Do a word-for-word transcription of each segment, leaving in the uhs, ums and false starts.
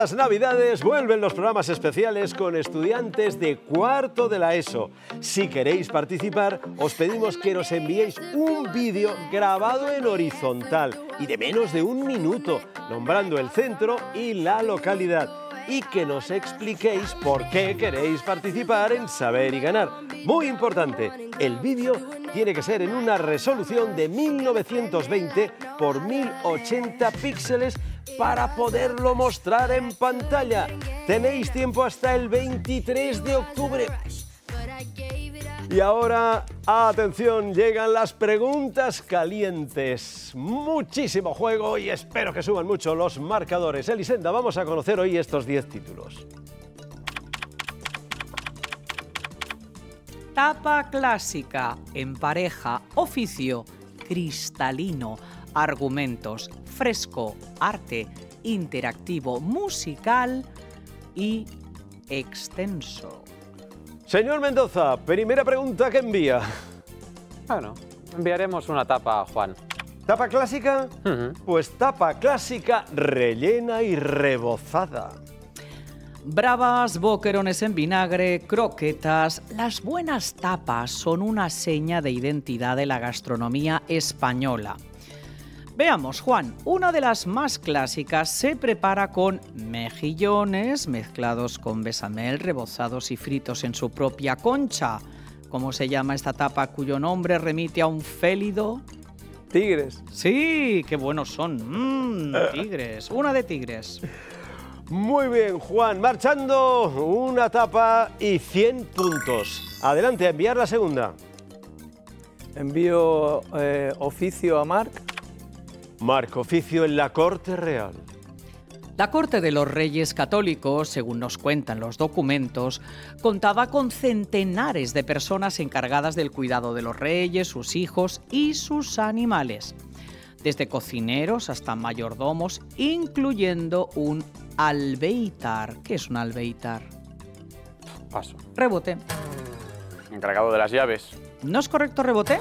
Las Navidades vuelven los programas especiales con estudiantes de cuarto de la ESO. Si queréis participar, os pedimos que nos enviéis un vídeo grabado en horizontal y de menos de un minuto, nombrando el centro y la localidad, y que nos expliquéis por qué queréis participar en Saber y Ganar. Muy importante, el vídeo tiene que ser en una resolución de mil novecientos veinte por mil ochenta píxeles para poderlo mostrar en pantalla. Tenéis tiempo hasta el veintitrés de octubre. Y ahora, atención, llegan las preguntas calientes. Muchísimo juego y espero que suban mucho los marcadores. Elisenda, vamos a conocer hoy estos diez títulos. Tapa clásica, en pareja, oficio, cristalino, argumentos, fresco, arte, interactivo, musical y extenso. Señor Mendoza, primera pregunta que envía. Bueno, enviaremos una tapa a Juan. ¿Tapa clásica? Uh-huh. Pues tapa clásica rellena y rebozada. Bravas, boquerones en vinagre, croquetas. Las buenas tapas son una seña de identidad de la gastronomía española. Veamos, Juan, una de las más clásicas se prepara con mejillones mezclados con bechamel, rebozados y fritos en su propia concha. ¿Cómo se llama esta tapa cuyo nombre remite a un félido? Tigres. Sí, qué buenos son. Mmm, tigres. Una de tigres. Muy bien, Juan. Marchando, una tapa y cien puntos. Adelante, a enviar la segunda. Envío eh, oficio a Marc. Marc, oficio en la corte real. La corte de los reyes católicos, según nos cuentan los documentos, contaba con centenares de personas encargadas del cuidado de los reyes, sus hijos y sus animales. Desde cocineros hasta mayordomos, incluyendo un albéitar. ¿Qué es un albéitar? Paso. Rebote. Encargado de las llaves. ¿No es correcto, rebote?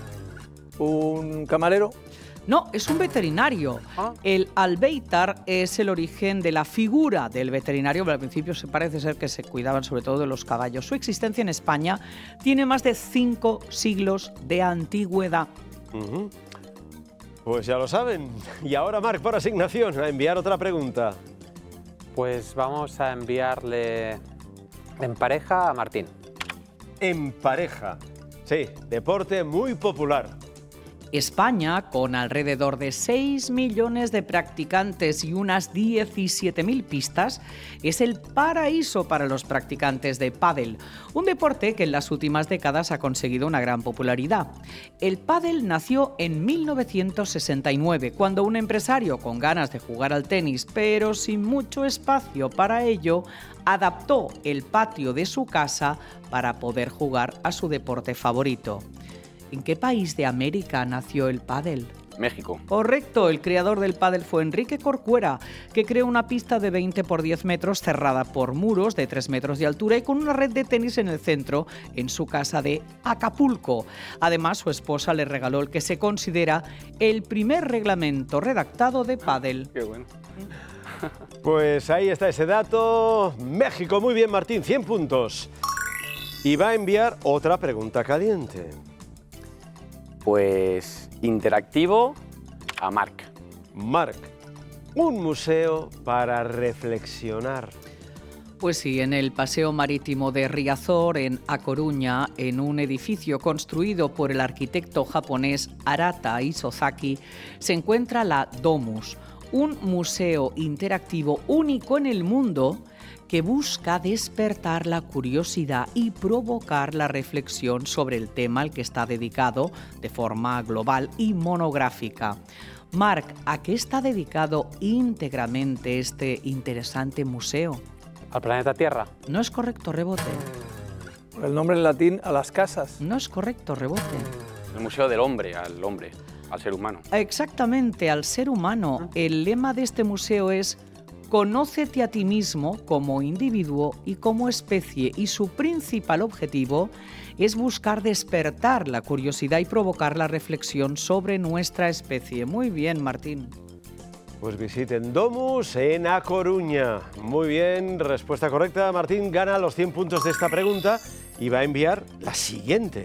Un camarero. No, es un veterinario. ¿Ah? El albéitar es el origen de la figura del veterinario, pero al principio se parece ser que se cuidaban sobre todo de los caballos. Su existencia en España tiene más de cinco siglos de antigüedad. Uh-huh. Pues ya lo saben. Y ahora, Marc, por asignación, a enviar otra pregunta. Pues vamos a enviarle en pareja a Martín. En pareja. Sí, deporte muy popular. España, con alrededor de seis millones de practicantes y unas diecisiete mil pistas, es el paraíso para los practicantes de pádel, un deporte que en las últimas décadas ha conseguido una gran popularidad. El pádel nació en mil novecientos sesenta y nueve, cuando un empresario con ganas de jugar al tenis, pero sin mucho espacio para ello, adaptó el patio de su casa para poder jugar a su deporte favorito. ¿En qué país de América nació el pádel? México. Correcto, el creador del pádel fue Enrique Corcuera, que creó una pista de veinte por diez metros cerrada por muros de tres metros de altura y con una red de tenis en el centro en su casa de Acapulco. Además, su esposa le regaló el que se considera el primer reglamento redactado de pádel. Qué bueno. Pues ahí está ese dato. México, muy bien, Martín, cien puntos. Y va a enviar otra pregunta caliente. Pues interactivo a Marc. Marc, un museo para reflexionar. Pues sí, en el Paseo Marítimo de Riazor, en A Coruña, en un edificio construido por el arquitecto japonés Arata Isozaki, se encuentra la Domus, un museo interactivo único en el mundo que busca despertar la curiosidad y provocar la reflexión sobre el tema al que está dedicado de forma global y monográfica. Marc, ¿a qué está dedicado íntegramente este interesante museo? ¿Al planeta Tierra? No es correcto, rebote. El nombre en latín a las casas. No es correcto, rebote. El Museo del Hombre, al hombre, al ser humano. Exactamente, al ser humano. El lema de este museo es Conócete a ti mismo como individuo y como especie, y su principal objetivo es buscar despertar la curiosidad y provocar la reflexión sobre nuestra especie. Muy bien, Martín. Pues visiten Domus en A Coruña. Muy bien, respuesta correcta. Martín gana los cien puntos de esta pregunta y va a enviar la siguiente.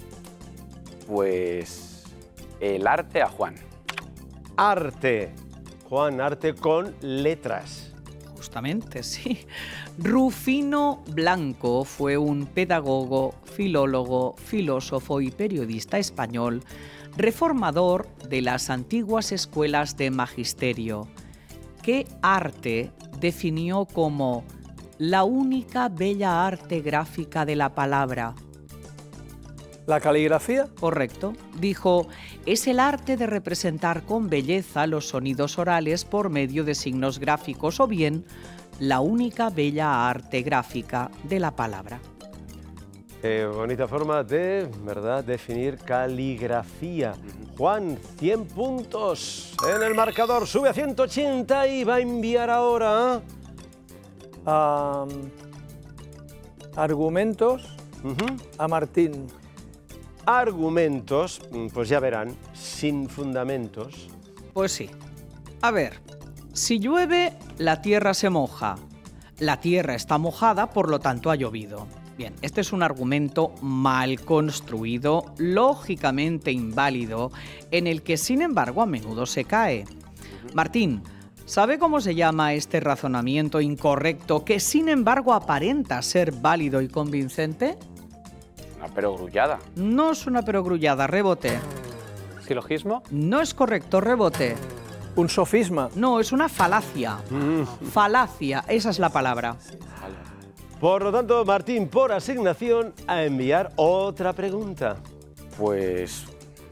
Pues el arte a Juan. Arte. Juan, arte con letras. Justamente, sí. Rufino Blanco fue un pedagogo, filólogo, filósofo y periodista español, reformador de las antiguas escuelas de magisterio. ¿Qué arte definió como la única bella arte gráfica de la palabra? ¿La caligrafía? Correcto. Dijo, es el arte de representar con belleza los sonidos orales por medio de signos gráficos o bien la única bella arte gráfica de la palabra. Qué bonita forma de, ¿verdad?, definir caligrafía. Juan, cien puntos en el marcador, sube a ciento ochenta y va a enviar ahora... Um, argumentos Uh-huh. a Martín. Argumentos, pues ya verán, sin fundamentos. Pues sí. A ver, si llueve, la tierra se moja. La tierra está mojada, por lo tanto ha llovido. Bien, este es un argumento mal construido, lógicamente inválido, en el que sin embargo a menudo se cae. Martín, ¿sabe cómo se llama este razonamiento incorrecto que sin embargo aparenta ser válido y convincente? Una perogrullada. No es una perogrullada, rebote. ¿Silogismo? No es correcto, rebote. Un sofisma. No, es una falacia. Falacia, esa es la palabra. Por lo tanto, Martín, por asignación, a enviar otra pregunta. Pues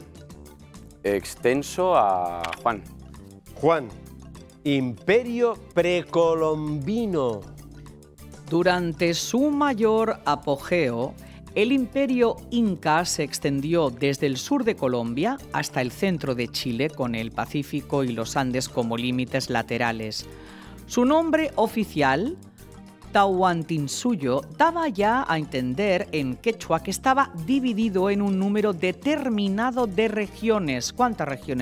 extenso a Juan. Juan, Imperio precolombino. Durante su mayor apogeo, el imperio inca se extendió desde el sur de Colombia hasta el centro de Chile, con el Pacífico y los Andes como límites laterales. Su nombre oficial, Tahuantinsuyo, daba ya a entender en quechua que estaba dividido en un número determinado de regiones. ¿Cuántas regiones